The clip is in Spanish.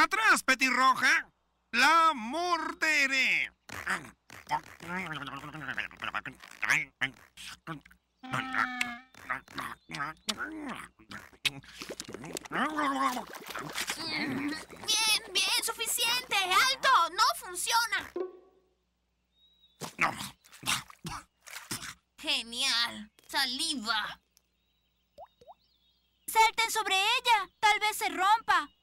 ¡Atrás, petirroja! ¡La morderé! Bien, bien, suficiente. ¡Alto! ¡No funciona! Genial. Saliva. Salten sobre ella. Tal vez se rompa.